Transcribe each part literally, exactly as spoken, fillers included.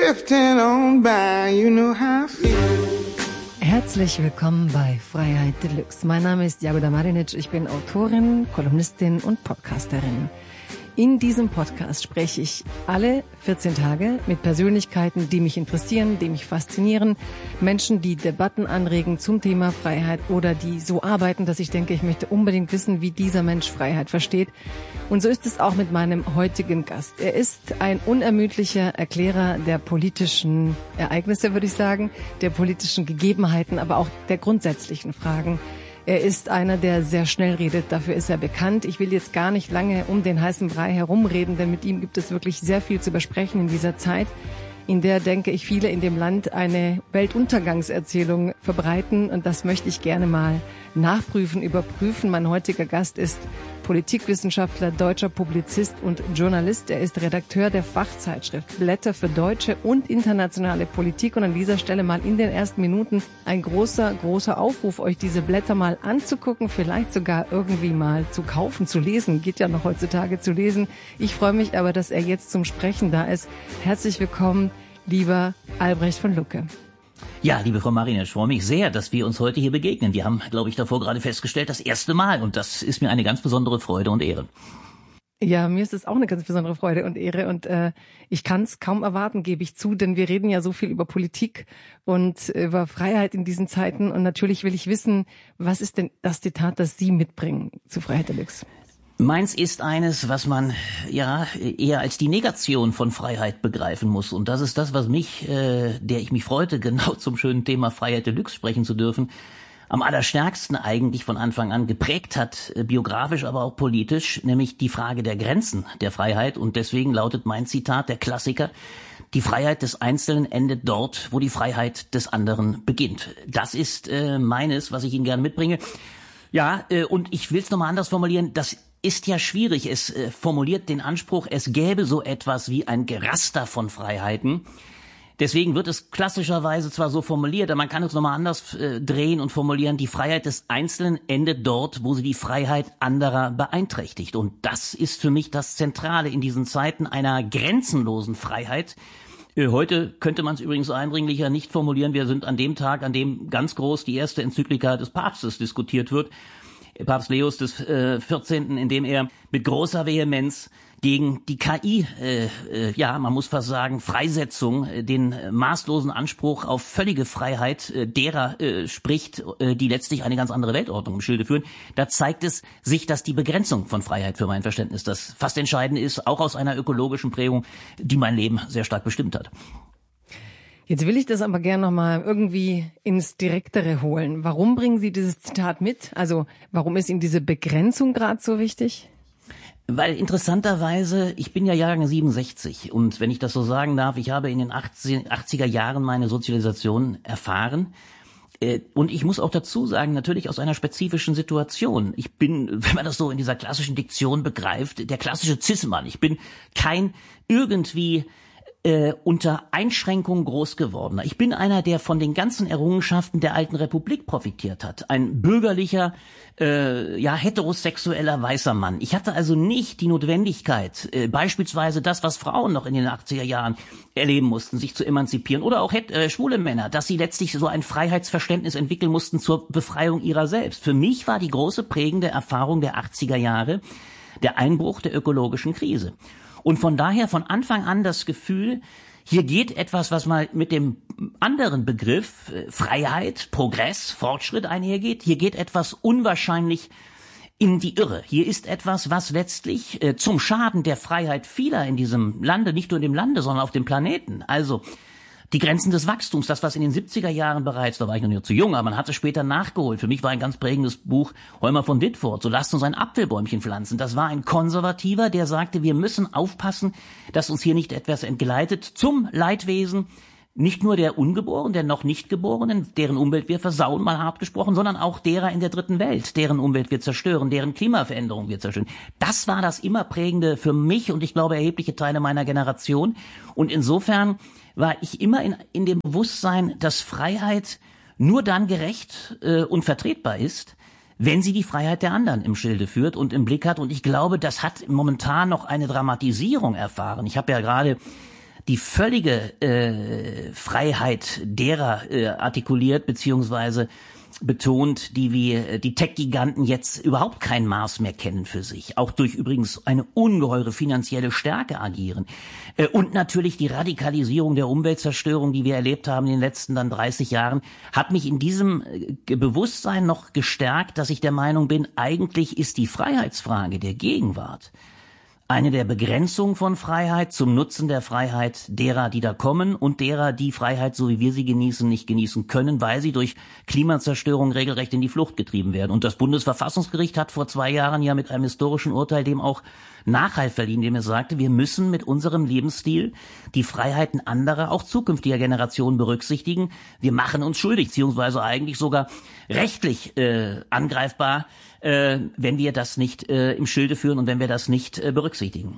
drifting on by, you know how I feel. Herzlich willkommen bei Freiheit Deluxe. Mein Name ist Jagoda Marinic, ich bin Autorin, Kolumnistin und Podcasterin. In diesem Podcast spreche ich alle vierzehn Tage mit Persönlichkeiten, die mich interessieren, die mich faszinieren, Menschen, die Debatten anregen zum Thema Freiheit oder die so arbeiten, dass ich denke, ich möchte unbedingt wissen, wie dieser Mensch Freiheit versteht. Und so ist es auch mit meinem heutigen Gast. Er ist ein unermüdlicher Erklärer der politischen Ereignisse, würde ich sagen, der politischen Gegebenheiten, aber auch der grundsätzlichen Fragen. Er ist einer, der sehr schnell redet, dafür ist er bekannt. Ich will jetzt gar nicht lange um den heißen Brei herumreden, denn mit ihm gibt es wirklich sehr viel zu besprechen in dieser Zeit, in der, denke ich, viele in dem Land eine Weltuntergangserzählung verbreiten. Und das möchte ich gerne mal nachprüfen, überprüfen. Mein heutiger Gast ist Politikwissenschaftler, deutscher Publizist und Journalist. Er ist Redakteur der Fachzeitschrift Blätter für deutsche und internationale Politik. Und an dieser Stelle mal in den ersten Minuten ein großer, großer Aufruf, euch diese Blätter mal anzugucken, vielleicht sogar irgendwie mal zu kaufen, zu lesen. Geht ja noch heutzutage zu lesen. Ich freue mich aber, dass er jetzt zum Sprechen da ist. Herzlich willkommen, lieber Albrecht von Lucke. Ja, liebe Frau Marinic, ich freue mich sehr, dass wir uns heute hier begegnen. Wir haben, glaube ich, davor gerade festgestellt, das erste Mal. Und das ist mir eine ganz besondere Freude und Ehre. Ja, mir ist es auch eine ganz besondere Freude und Ehre. Und äh, ich kann es kaum erwarten, gebe ich zu, denn wir reden ja so viel über Politik und über Freiheit in diesen Zeiten. Und natürlich will ich wissen, was ist denn das Zitat, das Sie mitbringen zu Freiheit Deluxe? Meins ist eines, was man ja eher als die Negation von Freiheit begreifen muss. Und das ist das, was mich, äh, der ich mich freute, genau zum schönen Thema Freiheit Deluxe sprechen zu dürfen, am allerstärksten eigentlich von Anfang an geprägt hat, äh, biografisch, aber auch politisch, nämlich die Frage der Grenzen der Freiheit. Und deswegen lautet mein Zitat, der Klassiker: Die Freiheit des Einzelnen endet dort, wo die Freiheit des anderen beginnt. Das ist äh, meines, was ich Ihnen gerne mitbringe. Ja, äh, und ich will es nochmal anders formulieren, das ist ja schwierig. Es äh, formuliert den Anspruch, es gäbe so etwas wie ein Geraster von Freiheiten. Deswegen wird es klassischerweise zwar so formuliert, aber man kann es nochmal anders äh, drehen und formulieren. Die Freiheit des Einzelnen endet dort, wo sie die Freiheit anderer beeinträchtigt. Und das ist für mich das Zentrale in diesen Zeiten einer grenzenlosen Freiheit. Äh, heute könnte man es übrigens eindringlicher nicht formulieren. Wir sind an dem Tag, an dem ganz groß die erste Enzyklika des Papstes diskutiert wird. Papst Leos des äh, vierzehnten, in dem er mit großer Vehemenz gegen die K I, äh, äh, ja, man muss fast sagen, Freisetzung, äh, den äh, maßlosen Anspruch auf völlige Freiheit äh, derer äh, spricht, äh, die letztlich eine ganz andere Weltordnung im Schilde führen. Da zeigt es sich, dass die Begrenzung von Freiheit für mein Verständnis das fast Entscheidende ist, auch aus einer ökologischen Prägung, die mein Leben sehr stark bestimmt hat. Jetzt will ich das aber gerne nochmal irgendwie ins Direktere holen. Warum bringen Sie dieses Zitat mit? Also warum ist Ihnen diese Begrenzung gerade so wichtig? Weil interessanterweise, ich bin ja Jahrgang siebenundsechzig und wenn ich das so sagen darf, ich habe in den achtziger Jahren meine Sozialisation erfahren. Und ich muss auch dazu sagen, natürlich aus einer spezifischen Situation. Ich bin, wenn man das so in dieser klassischen Diktion begreift, der klassische Cis-Mann. Ich bin kein irgendwie Äh, unter Einschränkungen groß gewordener. Ich bin einer, der von den ganzen Errungenschaften der alten Republik profitiert hat. Ein bürgerlicher, äh, ja, heterosexueller weißer Mann. Ich hatte also nicht die Notwendigkeit, äh, beispielsweise das, was Frauen noch in den achtziger Jahren erleben mussten, sich zu emanzipieren, oder auch äh, schwule Männer, dass sie letztlich so ein Freiheitsverständnis entwickeln mussten zur Befreiung ihrer selbst. Für mich war die große prägende Erfahrung der achtziger Jahre der Einbruch der ökologischen Krise. Und von daher von Anfang an das Gefühl, hier geht etwas, was mal mit dem anderen Begriff äh, Freiheit, Progress, Fortschritt einhergeht. Hier geht etwas unwahrscheinlich in die Irre. Hier ist etwas, was letztlich äh, zum Schaden der Freiheit vieler in diesem Lande, nicht nur in dem Lande, sondern auf dem Planeten, also die Grenzen des Wachstums, das, was in den siebziger Jahren bereits, da war ich noch nicht zu jung, aber man hat es später nachgeholt. Für mich war ein ganz prägendes Buch Heumer von Ditfurth, so lasst uns ein Apfelbäumchen pflanzen. Das war ein Konservativer, der sagte, wir müssen aufpassen, dass uns hier nicht etwas entgleitet zum Leidwesen, nicht nur der Ungeborenen, der noch nicht Geborenen, deren Umwelt wir versauen, mal hart gesprochen, sondern auch derer in der dritten Welt, deren Umwelt wir zerstören, deren Klimaveränderung wir zerstören. Das war das immer Prägende für mich und ich glaube erhebliche Teile meiner Generation. Und insofern war ich immer in, in dem Bewusstsein, dass Freiheit nur dann gerecht äh, und vertretbar ist, wenn sie die Freiheit der anderen im Schilde führt und im Blick hat. Und ich glaube, das hat momentan noch eine Dramatisierung erfahren. Ich habe ja gerade die völlige äh, Freiheit derer äh, artikuliert beziehungsweise betont, die wie die Tech-Giganten jetzt überhaupt kein Maß mehr kennen für sich, auch durch übrigens eine ungeheure finanzielle Stärke agieren. Und natürlich die Radikalisierung der Umweltzerstörung, die wir erlebt haben in den letzten dann dreißig Jahren, hat mich in diesem Bewusstsein noch gestärkt, dass ich der Meinung bin, eigentlich ist die Freiheitsfrage der Gegenwart eine der Begrenzungen von Freiheit zum Nutzen der Freiheit derer, die da kommen und derer, die Freiheit, so wie wir sie genießen, nicht genießen können, weil sie durch Klimazerstörung regelrecht in die Flucht getrieben werden. Und das Bundesverfassungsgericht hat vor zwei Jahren ja mit einem historischen Urteil dem auch Nachhall verliehen, indem er sagte, wir müssen mit unserem Lebensstil die Freiheiten anderer, auch zukünftiger Generationen berücksichtigen. Wir machen uns schuldig, beziehungsweise eigentlich sogar rechtlich äh, angreifbar, äh, wenn wir das nicht äh, im Schilde führen und wenn wir das nicht äh, berücksichtigen.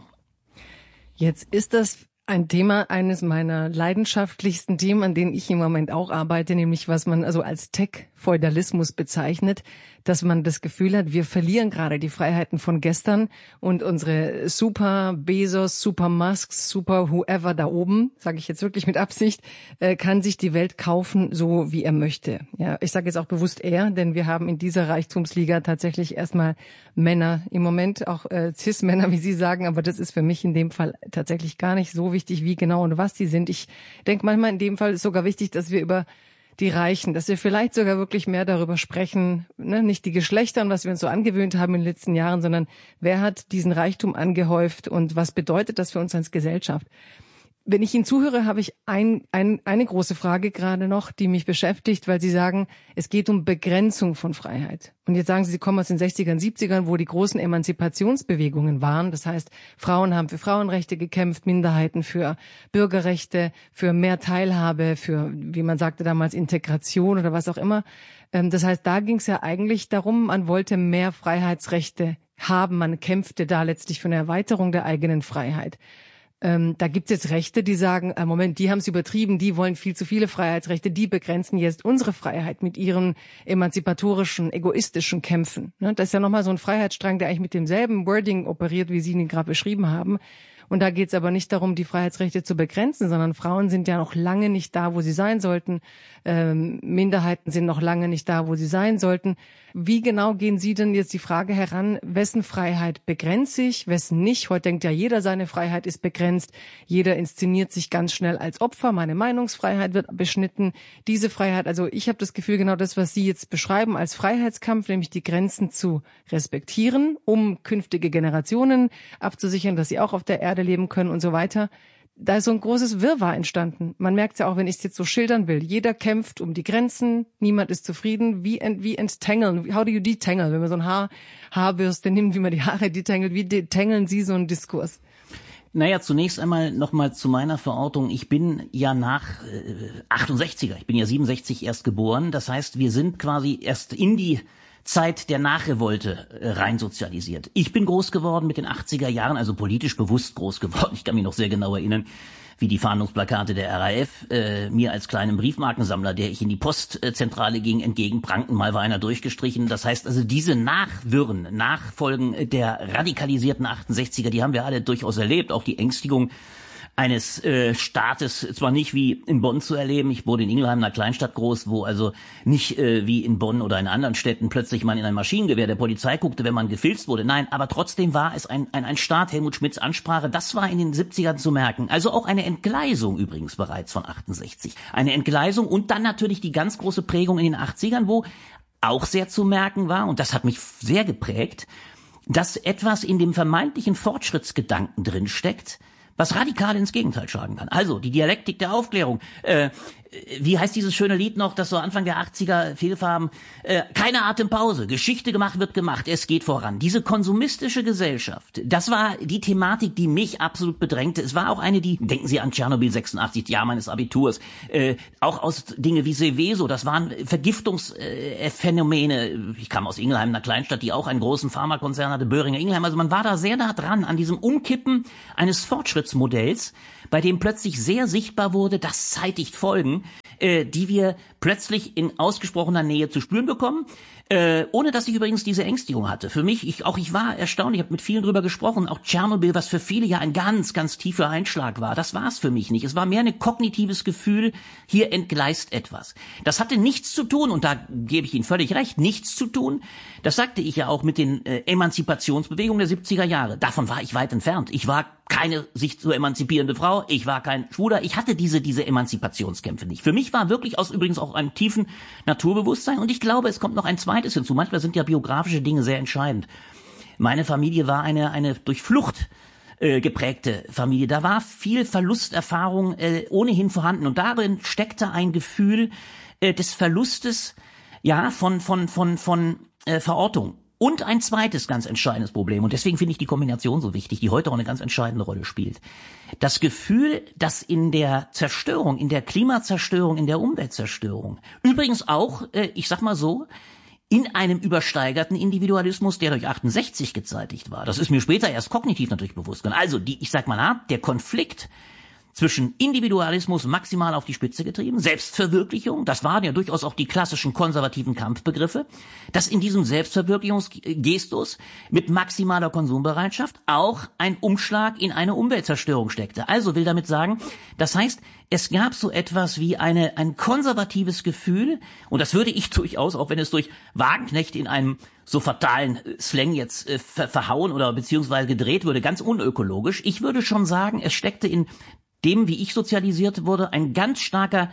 Jetzt ist das ein Thema, eines meiner leidenschaftlichsten Themen, an denen ich im Moment auch arbeite, nämlich was man also als Tech-Feudalismus bezeichnet, dass man das Gefühl hat, wir verlieren gerade die Freiheiten von gestern und unsere Super Bezos, Super Musks, Super Whoever da oben, sage ich jetzt wirklich mit Absicht, äh, kann sich die Welt kaufen, so wie er möchte. Ja, ich sage jetzt auch bewusst er, denn wir haben in dieser Reichtumsliga tatsächlich erstmal Männer im Moment, auch äh, Cis-Männer, wie Sie sagen, aber das ist für mich in dem Fall tatsächlich gar nicht so wichtig, wie genau und was die sind. Ich denke manchmal in dem Fall ist sogar wichtig, dass wir über die Reichen, dass wir vielleicht sogar wirklich mehr darüber sprechen, ne? Nicht die Geschlechter und was wir uns so angewöhnt haben in den letzten Jahren, sondern wer hat diesen Reichtum angehäuft und was bedeutet das für uns als Gesellschaft? Wenn ich Ihnen zuhöre, habe ich ein, ein, eine große Frage gerade noch, die mich beschäftigt, weil Sie sagen, es geht um Begrenzung von Freiheit. Und jetzt sagen Sie, Sie kommen aus den sechzigern, siebzigern, wo die großen Emanzipationsbewegungen waren. Das heißt, Frauen haben für Frauenrechte gekämpft, Minderheiten für Bürgerrechte, für mehr Teilhabe, für, wie man sagte damals, Integration oder was auch immer. Das heißt, da ging es ja eigentlich darum, man wollte mehr Freiheitsrechte haben. Man kämpfte da letztlich für eine Erweiterung der eigenen Freiheit. Ähm, da gibt's jetzt Rechte, die sagen, äh, Moment, die haben es übertrieben, die wollen viel zu viele Freiheitsrechte, die begrenzen jetzt unsere Freiheit mit ihren emanzipatorischen, egoistischen Kämpfen. Ne? Das ist ja nochmal so ein Freiheitsstrang, der eigentlich mit demselben Wording operiert, wie Sie ihn gerade beschrieben haben. Und da geht's aber nicht darum, die Freiheitsrechte zu begrenzen, sondern Frauen sind ja noch lange nicht da, wo sie sein sollten. Ähm, Minderheiten sind noch lange nicht da, wo sie sein sollten. Wie genau gehen Sie denn jetzt die Frage heran, wessen Freiheit begrenzt sich, wessen nicht? Heute denkt ja jeder, seine Freiheit ist begrenzt. Jeder inszeniert sich ganz schnell als Opfer. Meine Meinungsfreiheit wird beschnitten. Diese Freiheit, also ich habe das Gefühl, genau das, was Sie jetzt beschreiben als Freiheitskampf, nämlich die Grenzen zu respektieren, um künftige Generationen abzusichern, dass sie auch auf der Erde leben können und so weiter. Da ist so ein großes Wirrwarr entstanden. Man merkt es ja auch, wenn ich es jetzt so schildern will. Jeder kämpft um die Grenzen, niemand ist zufrieden. Wie, ent, wie enttangeln? How do you detangle? Wenn man so ein Haar, Haarbürste nimmt, wie man die Haare detangelt, wie detangeln Sie so einen Diskurs? Naja, zunächst einmal nochmal zu meiner Verortung. Ich bin ja nach äh, achtundsechziger, ich bin ja siebenundsechzig erst geboren. Das heißt, wir sind quasi erst in die Zeit der Nachrevolte äh, rein sozialisiert. Ich bin groß geworden mit den achtziger Jahren, also politisch bewusst groß geworden. Ich kann mich noch sehr genau erinnern, wie die Fahndungsplakate der R A F äh, mir als kleinen Briefmarkensammler, der ich in die Postzentrale ging, entgegenprangten. Mal war einer durchgestrichen. Das heißt also, diese Nachwirren, Nachfolgen der radikalisierten achtundsechziger, die haben wir alle durchaus erlebt. Auch die Ängstigung eines äh, Staates, zwar nicht wie in Bonn zu erleben, ich wurde in Ingelheim, einer Kleinstadt, groß, wo also nicht äh, wie in Bonn oder in anderen Städten plötzlich man in ein Maschinengewehr der Polizei guckte, wenn man gefilzt wurde. Nein, aber trotzdem war es ein, ein, ein Staat, Helmut Schmidts Ansprache, das war in den siebzigern zu merken. Also auch eine Entgleisung übrigens bereits von achtundsechzig. Eine Entgleisung und dann natürlich die ganz große Prägung in den achtzigern, wo auch sehr zu merken war, und das hat mich sehr geprägt, dass etwas in dem vermeintlichen Fortschrittsgedanken drinsteckt, was radikal ins Gegenteil schlagen kann. Also die Dialektik der Aufklärung. Äh, wie heißt dieses schöne Lied noch, das so Anfang der achtziger Fehlfarben? Äh, keine Atempause, Geschichte gemacht wird gemacht, es geht voran. Diese konsumistische Gesellschaft, das war die Thematik, die mich absolut bedrängte. Es war auch eine, die, denken Sie an Tschernobyl sechsundachtzig, Jahr meines Abiturs, äh, auch aus Dinge wie Seveso, das waren Vergiftungsphänomene. Äh, ich kam aus Ingelheim, einer Kleinstadt, die auch einen großen Pharmakonzern hatte, Böhringer Ingelheim. Also man war da sehr nah dran an diesem Umkippen eines Fortschrittsmodells, bei dem plötzlich sehr sichtbar wurde, das zeitigt Folgen. äh, die wir plötzlich in ausgesprochener Nähe zu spüren bekommen, äh, ohne dass ich übrigens diese Ängstigung hatte. Für mich, ich auch ich war erstaunt, ich habe mit vielen drüber gesprochen, auch Tschernobyl, was für viele ja ein ganz, ganz tiefer Einschlag war, das war es für mich nicht. Es war mehr ein kognitives Gefühl, hier entgleist etwas. Das hatte nichts zu tun, und da gebe ich Ihnen völlig recht, nichts zu tun, das sagte ich ja auch mit den äh, Emanzipationsbewegungen der siebziger Jahre. Davon war ich weit entfernt. Ich war keine sich zu emanzipierende Frau, ich war kein Schwuler, ich hatte diese diese Emanzipationskämpfe nicht. Für mich war wirklich aus übrigens auch einem tiefen Naturbewusstsein, und ich glaube, es kommt noch ein zweites hinzu. Manchmal sind ja biografische Dinge sehr entscheidend. Meine Familie war eine eine durch Flucht äh, geprägte Familie. Da war viel Verlusterfahrung äh, ohnehin vorhanden, und darin steckte ein Gefühl äh, des Verlustes, ja, von von von von äh, Verortung. Und ein zweites ganz entscheidendes Problem, und deswegen finde ich die Kombination so wichtig, die heute auch eine ganz entscheidende Rolle spielt. Das Gefühl, dass in der Zerstörung, in der Klimazerstörung, in der Umweltzerstörung, übrigens auch, äh, ich sag mal so, in einem übersteigerten Individualismus, der durch achtundsechzig gezeitigt war. Das ist mir später erst kognitiv natürlich bewusst geworden. Also, die, ich sag mal, der Konflikt zwischen Individualismus maximal auf die Spitze getrieben, Selbstverwirklichung, das waren ja durchaus auch die klassischen konservativen Kampfbegriffe, dass in diesem Selbstverwirklichungsgestus mit maximaler Konsumbereitschaft auch ein Umschlag in eine Umweltzerstörung steckte. Also will damit sagen, das heißt, es gab so etwas wie eine ein konservatives Gefühl, und das würde ich durchaus, auch wenn es durch Wagenknecht in einem so fatalen Slang jetzt äh, ver- verhauen oder beziehungsweise gedreht würde, ganz unökologisch, ich würde schon sagen, es steckte in dem, wie ich sozialisiert wurde, ein ganz starker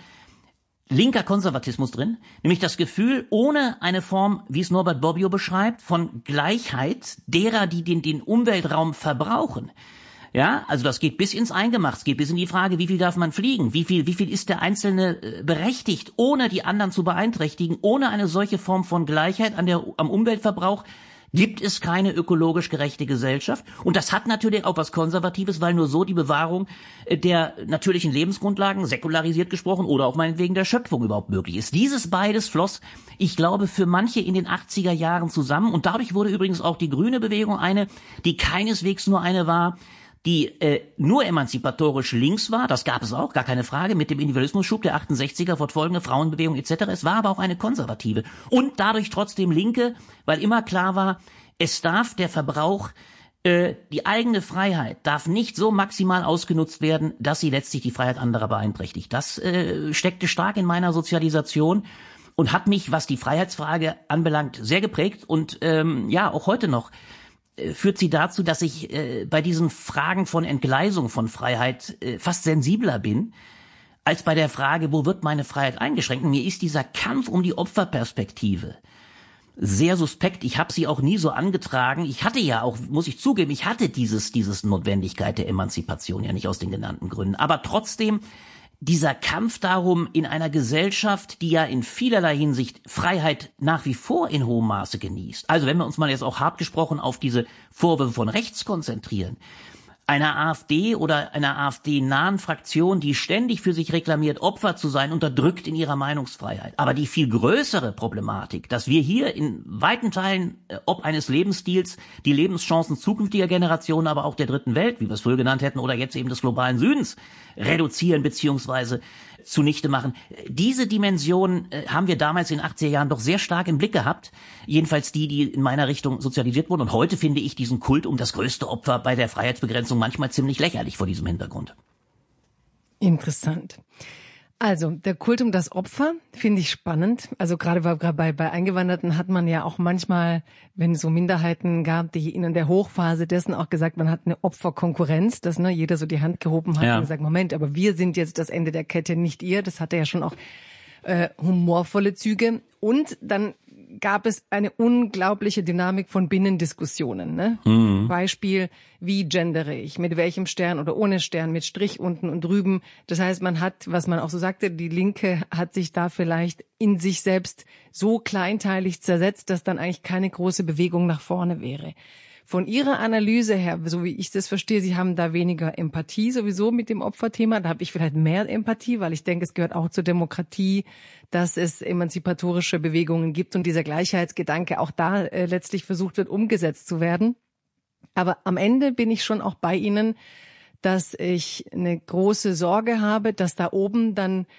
linker Konservatismus drin, nämlich das Gefühl, ohne eine Form, wie es Norbert Bobbio beschreibt, von Gleichheit derer, die den, den Umweltraum verbrauchen. Ja, also das geht bis ins Eingemachte, es geht bis in die Frage, wie viel darf man fliegen, wie viel, wie viel ist der Einzelne äh, berechtigt, ohne die anderen zu beeinträchtigen, ohne eine solche Form von Gleichheit an der, am Umweltverbrauch, gibt es keine ökologisch gerechte Gesellschaft. Und das hat natürlich auch was Konservatives, weil nur so die Bewahrung der natürlichen Lebensgrundlagen, säkularisiert gesprochen, oder auch meinetwegen der Schöpfung überhaupt möglich ist. Dieses beides floss, ich glaube, für manche in den achtziger Jahren zusammen. Und dadurch wurde übrigens auch die grüne Bewegung eine, die keineswegs nur eine war, die äh, nur emanzipatorisch links war, das gab es auch, gar keine Frage, mit dem Individualismusschub der achtundsechziger, fortfolgende Frauenbewegung et cetera. Es war aber auch eine konservative und dadurch trotzdem linke, weil immer klar war, es darf der Verbrauch, äh, die eigene Freiheit darf nicht so maximal ausgenutzt werden, dass sie letztlich die Freiheit anderer beeinträchtigt. Das äh, steckte stark in meiner Sozialisation und hat mich, was die Freiheitsfrage anbelangt, sehr geprägt und ähm, ja, auch heute noch führt sie dazu, dass ich äh, bei diesen Fragen von Entgleisung von Freiheit äh, fast sensibler bin, als bei der Frage, wo wird meine Freiheit eingeschränkt? Und mir ist dieser Kampf um die Opferperspektive sehr suspekt. Ich habe sie auch nie so angetragen. Ich hatte ja auch, muss ich zugeben, ich hatte dieses, dieses Notwendigkeit der Emanzipation ja nicht aus den genannten Gründen. Aber trotzdem dieser Kampf darum, in einer Gesellschaft, die ja in vielerlei Hinsicht Freiheit nach wie vor in hohem Maße genießt. Also wenn wir uns mal jetzt auch hart gesprochen auf diese Vorwürfe von rechts konzentrieren, einer AfD oder einer AfD-nahen Fraktion, die ständig für sich reklamiert, Opfer zu sein, unterdrückt in ihrer Meinungsfreiheit. Aber die viel größere Problematik, dass wir hier in weiten Teilen, ob eines Lebensstils, die Lebenschancen zukünftiger Generationen, aber auch der dritten Welt, wie wir es früher genannt hätten, oder jetzt eben des globalen Südens, reduzieren bzw. zunichte machen. Diese Dimension äh, haben wir damals in den achtziger Jahren doch sehr stark im Blick gehabt. Jedenfalls die, die in meiner Richtung sozialisiert wurden. Und heute finde ich diesen Kult um das größte Opfer bei der Freiheitsbegrenzung manchmal ziemlich lächerlich vor diesem Hintergrund. Interessant. Also, der Kult um das Opfer finde ich spannend. Also gerade bei, bei, bei Eingewanderten hat man ja auch manchmal, wenn es so Minderheiten gab, die in der Hochphase dessen auch gesagt, man hat eine Opferkonkurrenz, dass ne, jeder so die Hand gehoben hat ja. und gesagt, Moment, aber wir sind jetzt das Ende der Kette, nicht ihr. Das hatte ja schon auch äh, humorvolle Züge. Und dann gab es eine unglaubliche Dynamik von Binnendiskussionen. Ne? Mhm. Beispiel, wie gendere ich, mit welchem Stern oder ohne Stern, mit Strich unten und drüben. Das heißt, man hat, was man auch so sagte, die Linke hat sich da vielleicht in sich selbst so kleinteilig zersetzt, dass dann eigentlich keine große Bewegung nach vorne wäre. Von Ihrer Analyse her, so wie ich das verstehe, Sie haben da weniger Empathie sowieso mit dem Opferthema. Da habe ich vielleicht mehr Empathie, weil ich denke, es gehört auch zur Demokratie, dass es emanzipatorische Bewegungen gibt und dieser Gleichheitsgedanke auch da äh, letztlich versucht wird, umgesetzt zu werden. Aber am Ende bin ich schon auch bei Ihnen, dass ich eine große Sorge habe, dass da oben dann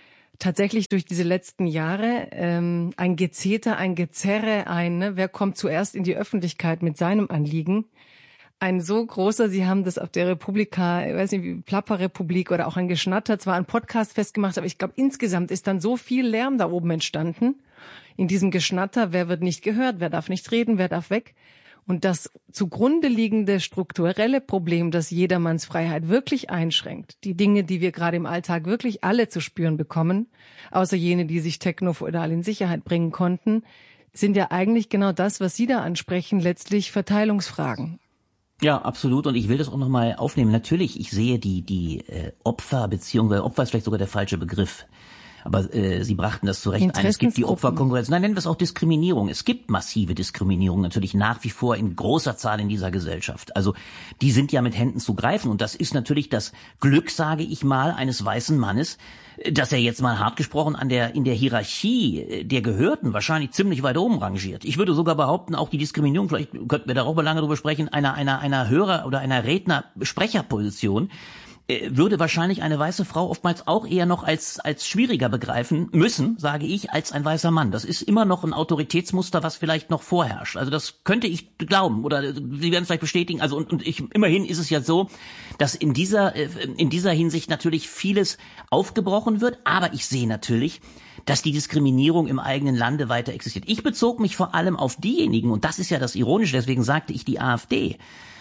tatsächlich durch diese letzten Jahre ähm, ein Gezeter, ein Gezerre, ein, ne, wer kommt zuerst in die Öffentlichkeit mit seinem Anliegen. Ein so großer, Sie haben das auf der Republika, ich weiß nicht, wie Plapper-Republik oder auch ein Geschnatter, zwar ein Podcast festgemacht, aber ich glaube, insgesamt ist dann so viel Lärm da oben entstanden. In diesem Geschnatter, wer wird nicht gehört, wer darf nicht reden, wer darf weg. Und das zugrunde liegende strukturelle Problem, das jedermanns Freiheit wirklich einschränkt, die Dinge, die wir gerade im Alltag wirklich alle zu spüren bekommen, außer jene, die sich technofeudal in Sicherheit bringen konnten, sind ja eigentlich genau das, was Sie da ansprechen, letztlich Verteilungsfragen. Ja, absolut. Und ich will das auch nochmal aufnehmen. Natürlich, ich sehe die die äh, Opfer, beziehungsweise Opfer ist vielleicht sogar der falsche Begriff. Aber äh, Sie brachten das zurecht ein. Es gibt die Opferkonkurrenz. Nein, nennen wir es auch Diskriminierung. Es gibt massive Diskriminierung natürlich nach wie vor in großer Zahl in dieser Gesellschaft. Also die sind ja mit Händen zu greifen. Und das ist natürlich das Glück, sage ich mal, eines weißen Mannes, dass er jetzt mal hart gesprochen an der in der Hierarchie der Gehörten wahrscheinlich ziemlich weit oben rangiert. Ich würde sogar behaupten, auch die Diskriminierung, vielleicht könnten wir darüber lange drüber sprechen, einer einer einer Hörer- oder einer Redner-Sprecherposition, würde wahrscheinlich eine weiße Frau oftmals auch eher noch als als schwieriger begreifen müssen, sage ich, als ein weißer Mann. Das ist immer noch ein Autoritätsmuster, was vielleicht noch vorherrscht. Also das könnte ich glauben oder Sie werden es vielleicht bestätigen. Also und, und ich immerhin ist es ja so, dass in dieser in dieser Hinsicht natürlich vieles aufgebrochen wird. Aber ich sehe natürlich, dass die Diskriminierung im eigenen Lande weiter existiert. Ich bezog mich vor allem auf diejenigen, und das ist ja das Ironische, deswegen sagte ich die AfD,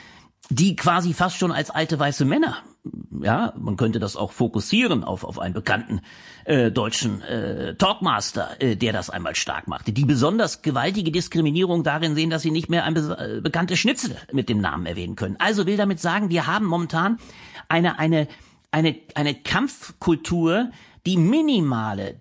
die quasi fast schon als alte weiße Männer, ja, man könnte das auch fokussieren auf auf einen bekannten äh, deutschen äh, Talkmaster, äh, der das einmal stark machte, die besonders gewaltige Diskriminierung darin sehen, dass sie nicht mehr ein be- äh, bekanntes Schnitzel mit dem Namen erwähnen können. Also will damit sagen, wir haben momentan eine eine eine eine Kampfkultur, die minimale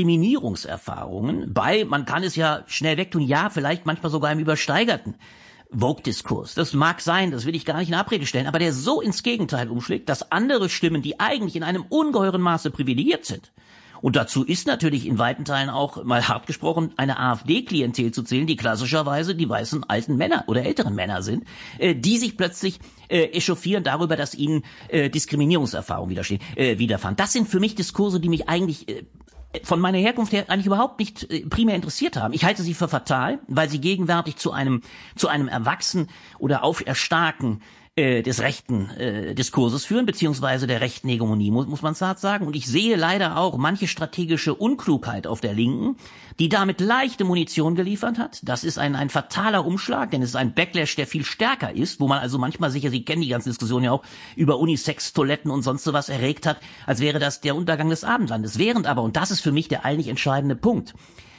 Diskriminierungserfahrungen bei, man kann es ja schnell wegtun, ja, vielleicht manchmal sogar im übersteigerten Vogue-Diskurs. Das mag sein, das will ich gar nicht in Abrede stellen, aber der so ins Gegenteil umschlägt, dass andere Stimmen, die eigentlich in einem ungeheuren Maße privilegiert sind, und dazu ist natürlich in weiten Teilen auch, mal hart gesprochen, eine AfD-Klientel zu zählen, die klassischerweise die weißen alten Männer oder älteren Männer sind, äh, die sich plötzlich äh, echauffieren darüber, dass ihnen äh, Diskriminierungserfahrungen widerstehen, äh, widerfahren. Das sind für mich Diskurse, die mich eigentlich äh, von meiner Herkunft her eigentlich überhaupt nicht äh, primär interessiert haben. Ich halte sie für fatal, weil sie gegenwärtig zu einem zu einem Erwachsen oder Auferstarken äh, des rechten äh, Diskurses führen, beziehungsweise der rechten Hegemonie, muss, muss man zart sagen. Und ich sehe leider auch manche strategische Unklugheit auf der Linken, die damit leichte Munition geliefert hat. Das ist ein, ein fataler Umschlag, denn es ist ein Backlash, der viel stärker ist, wo man also manchmal sicher, Sie kennen die ganze Diskussion ja auch, über Unisex-Toiletten und sonst sowas erregt hat, als wäre das der Untergang des Abendlandes. Während aber, und das ist für mich der eigentlich entscheidende Punkt,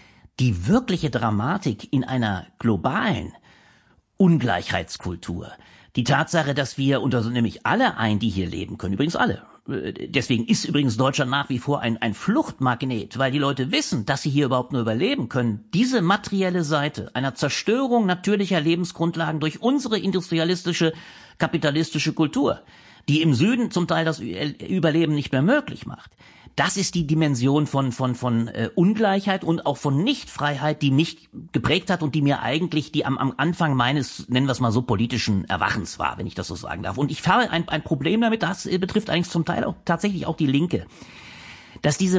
die wirkliche Dramatik in einer globalen Ungleichheitskultur, die Tatsache, dass wir unter nämlich alle ein, die hier leben können, übrigens alle. Deswegen ist übrigens Deutschland nach wie vor ein, ein Fluchtmagnet, weil die Leute wissen, dass sie hier überhaupt nur überleben können. Diese materielle Seite einer Zerstörung natürlicher Lebensgrundlagen durch unsere industrialistische, kapitalistische Kultur, die im Süden zum Teil das Überleben nicht mehr möglich macht. Das ist die Dimension von von von äh, Ungleichheit und auch von Nichtfreiheit, die mich geprägt hat und die mir eigentlich die am, am Anfang meines, nennen wir es mal so, politischen Erwachens war, wenn ich das so sagen darf. Und ich habe ein, ein Problem damit, das äh, betrifft eigentlich zum Teil auch tatsächlich auch die Linke, dass diese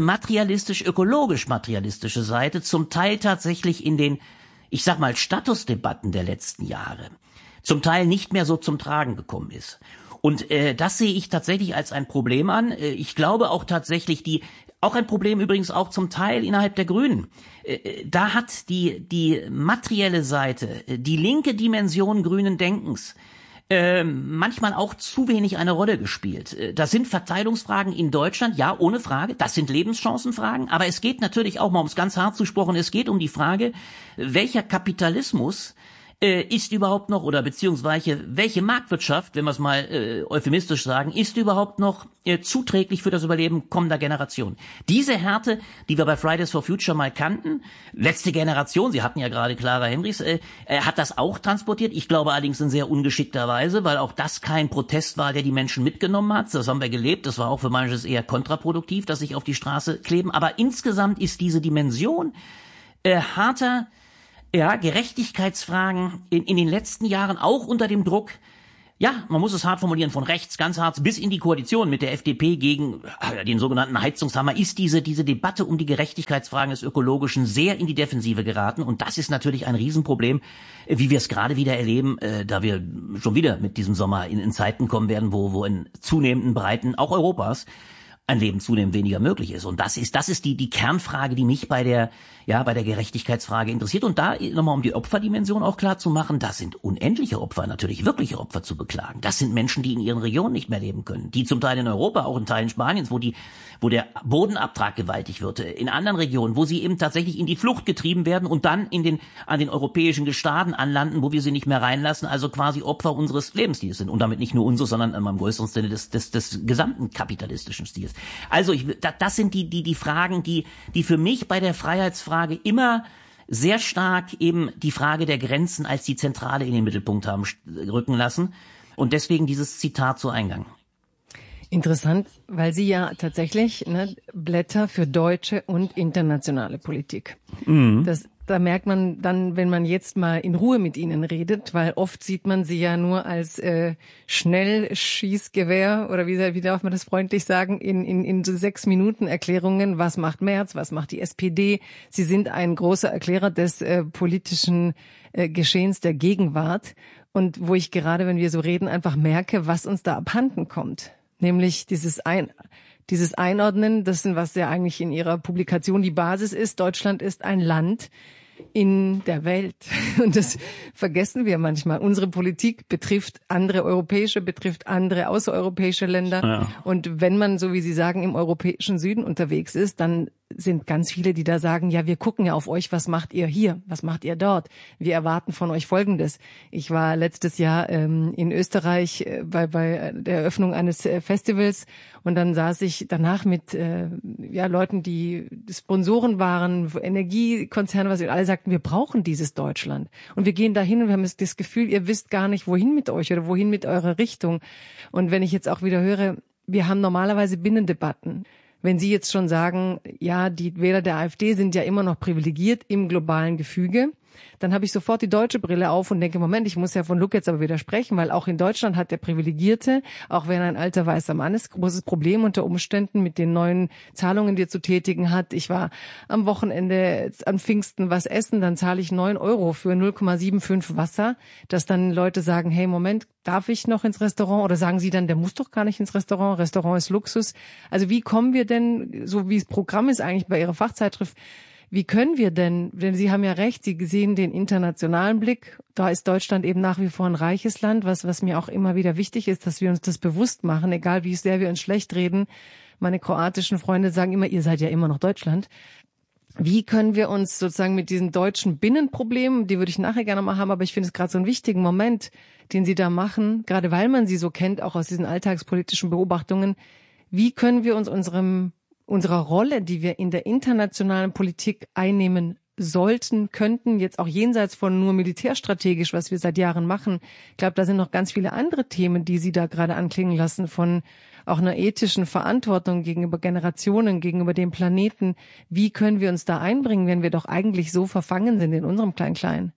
materialistisch-ökologisch-materialistische Seite zum Teil tatsächlich in den, ich sag mal, Statusdebatten der letzten Jahre zum Teil nicht mehr so zum Tragen gekommen ist. Und äh, das sehe ich tatsächlich als ein Problem an. Äh, ich glaube auch tatsächlich, die auch ein Problem übrigens auch zum Teil innerhalb der Grünen. Äh, da hat die die materielle Seite, die linke Dimension grünen Denkens äh, manchmal auch zu wenig eine Rolle gespielt. Äh, das sind Verteilungsfragen in Deutschland, ja, ohne Frage. Das sind Lebenschancenfragen. Aber es geht natürlich auch mal, um es ganz hart zu sprechen, es geht um die Frage, welcher Kapitalismus ist überhaupt noch, oder beziehungsweise welche Marktwirtschaft, wenn wir es mal äh, euphemistisch sagen, ist überhaupt noch äh, zuträglich für das Überleben kommender Generationen. Diese Härte, die wir bei Fridays for Future mal kannten, letzte Generation, Sie hatten ja gerade Clara Henrys, äh, äh, hat das auch transportiert. Ich glaube allerdings in sehr ungeschickter Weise, weil auch das kein Protest war, der die Menschen mitgenommen hat. Das haben wir gelebt. Das war auch für manches eher kontraproduktiv, dass sich auf die Straße kleben. Aber insgesamt ist diese Dimension äh, harter Ja, Gerechtigkeitsfragen in, in den letzten Jahren auch unter dem Druck Ja, man muss es hart formulieren, von rechts ganz hart bis in die Koalition mit der F D P gegen äh, den sogenannten Heizungshammer ist diese diese Debatte um die Gerechtigkeitsfragen des Ökologischen sehr in die Defensive geraten. Und das ist natürlich ein Riesenproblem, äh, wie wir es gerade wieder erleben, äh, da wir schon wieder mit diesem Sommer in, in Zeiten kommen werden, wo, wo in zunehmenden Breiten auch Europas ein Leben zunehmend weniger möglich ist. Und das ist, das ist die, die Kernfrage, die mich bei der, ja, bei der Gerechtigkeitsfrage interessiert. Und da nochmal, um die Opferdimension auch klar zu machen, das sind unendliche Opfer, natürlich wirkliche Opfer zu beklagen. Das sind Menschen, die in ihren Regionen nicht mehr leben können, die zum Teil in Europa, auch in Teilen Spaniens, wo die, wo der Bodenabtrag gewaltig wird, in anderen Regionen, wo sie eben tatsächlich in die Flucht getrieben werden und dann in den, an den europäischen Gestaden anlanden, wo wir sie nicht mehr reinlassen, also quasi Opfer unseres Lebensstils sind. Und damit nicht nur unseres, sondern im größeren Sinne des, des, des gesamten kapitalistischen Stils. Also ich, das sind die, die, die Fragen, die, die für mich bei der Freiheitsfrage immer sehr stark eben die Frage der Grenzen als die Zentrale in den Mittelpunkt haben rücken lassen. Und deswegen dieses Zitat zu Eingang. Interessant, weil Sie ja tatsächlich ne, Blätter für deutsche und internationale Politik. Mhm. Das, da merkt man dann, wenn man jetzt mal in Ruhe mit Ihnen redet, weil oft sieht man Sie ja nur als äh, Schnellschießgewehr oder wie, wie darf man das freundlich sagen, in, in, in so sechs Minuten Erklärungen, was macht Merz, was macht die S P D. Sie sind ein großer Erklärer des äh, politischen äh, Geschehens der Gegenwart und wo ich gerade, wenn wir so reden, einfach merke, was uns da abhanden kommt. Nämlich dieses Ein, dieses Einordnen, das ist, was ja eigentlich in Ihrer Publikation die Basis ist. Deutschland ist ein Land in der Welt. Und das vergessen wir manchmal. Unsere Politik betrifft andere europäische, betrifft andere außereuropäische Länder. Ja. Und wenn man, so wie Sie sagen, im europäischen Süden unterwegs ist, dann sind ganz viele, die da sagen, ja, wir gucken ja auf euch, was macht ihr hier, was macht ihr dort? Wir erwarten von euch Folgendes. Ich war letztes Jahr ähm, in Österreich äh, bei, bei der Eröffnung eines äh, Festivals und dann saß ich danach mit äh, ja Leuten, die Sponsoren waren, Energiekonzerne, was wir alle sagten, wir brauchen dieses Deutschland. Und wir gehen dahin und wir haben das Gefühl, ihr wisst gar nicht, wohin mit euch oder wohin mit eurer Richtung. Und wenn ich jetzt auch wieder höre, wir haben normalerweise Binnendebatten. Wenn Sie jetzt schon sagen, ja, die Wähler der AfD sind ja immer noch privilegiert im globalen Gefüge, dann habe ich sofort die deutsche Brille auf und denke, Moment, ich muss ja von Luc jetzt aber widersprechen, weil auch in Deutschland hat der Privilegierte, auch wenn er ein alter weißer Mann ist, großes Problem unter Umständen mit den neuen Zahlungen, die er zu tätigen hat. Ich war am Wochenende an Pfingsten was essen, dann zahle ich neun Euro für null Komma fünfundsiebzig Wasser, dass dann Leute sagen, hey, Moment, darf ich noch ins Restaurant? Oder sagen sie dann, der muss doch gar nicht ins Restaurant, Restaurant ist Luxus. Also wie kommen wir denn, so wie das Programm ist eigentlich bei Ihrer Fachzeitschrift, wie können wir denn, denn Sie haben ja recht, Sie sehen den internationalen Blick, da ist Deutschland eben nach wie vor ein reiches Land, was was mir auch immer wieder wichtig ist, dass wir uns das bewusst machen, egal wie sehr wir uns schlecht reden. Meine kroatischen Freunde sagen immer, ihr seid ja immer noch Deutschland. Wie können wir uns sozusagen mit diesen deutschen Binnenproblemen, die würde ich nachher gerne mal haben, aber ich finde es gerade so einen wichtigen Moment, den Sie da machen, gerade weil man sie so kennt, auch aus diesen alltagspolitischen Beobachtungen, wie können wir uns unserem unserer Rolle, die wir in der internationalen Politik einnehmen sollten, könnten, jetzt auch jenseits von nur militärstrategisch, was wir seit Jahren machen. Ich glaube, da sind noch ganz viele andere Themen, die Sie da gerade anklingen lassen, von auch einer ethischen Verantwortung gegenüber Generationen, gegenüber dem Planeten. Wie können wir uns da einbringen, wenn wir doch eigentlich so verfangen sind in unserem Klein-Klein?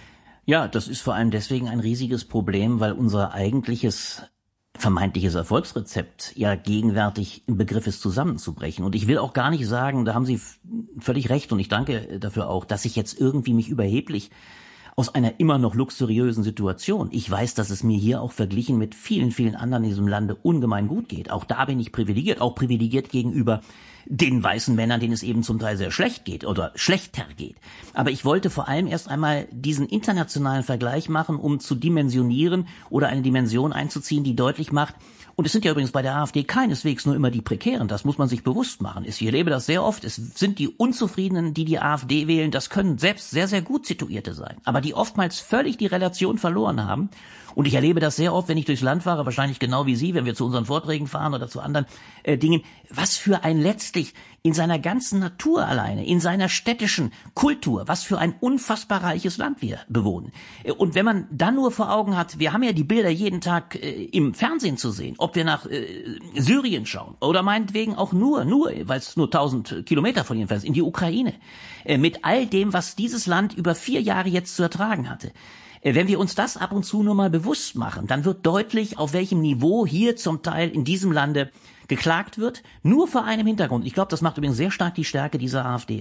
Ja, das ist vor allem deswegen ein riesiges Problem, weil unser eigentliches vermeintliches Erfolgsrezept ja gegenwärtig im Begriff ist, zusammenzubrechen. Und ich will auch gar nicht sagen, da haben Sie völlig recht und ich danke dafür auch, dass ich jetzt irgendwie mich überheblich aus einer immer noch luxuriösen Situation. Ich weiß, dass es mir hier auch verglichen mit vielen, vielen anderen in diesem Lande ungemein gut geht. Auch da bin ich privilegiert, auch privilegiert gegenüber den weißen Männern, denen es eben zum Teil sehr schlecht geht oder schlechter geht. Aber ich wollte vor allem erst einmal diesen internationalen Vergleich machen, um zu dimensionieren oder eine Dimension einzuziehen, die deutlich macht, und es sind ja übrigens bei der AfD keineswegs nur immer die Prekären, das muss man sich bewusst machen. Ich erlebe das sehr oft, es sind die Unzufriedenen, die die AfD wählen, das können selbst sehr, sehr gut Situierte sein, aber die oftmals völlig die Relation verloren haben. Und ich erlebe das sehr oft, wenn ich durchs Land fahre, wahrscheinlich genau wie Sie, wenn wir zu unseren Vorträgen fahren oder zu anderen äh, Dingen, was für ein letztlich in seiner ganzen Natur alleine, in seiner städtischen Kultur, was für ein unfassbar reiches Land wir bewohnen. Und wenn man dann nur vor Augen hat, wir haben ja die Bilder jeden Tag äh, im Fernsehen zu sehen, ob wir nach äh, Syrien schauen oder meinetwegen auch nur, nur, weil es nur tausend Kilometer von hier entfernt ist, in die Ukraine, äh, mit all dem, was dieses Land über vier Jahre jetzt zu ertragen hatte. Wenn wir uns das ab und zu nur mal bewusst machen, dann wird deutlich, auf welchem Niveau hier zum Teil in diesem Lande geklagt wird, nur vor einem Hintergrund. Ich glaube, das macht übrigens sehr stark die Stärke dieser AfD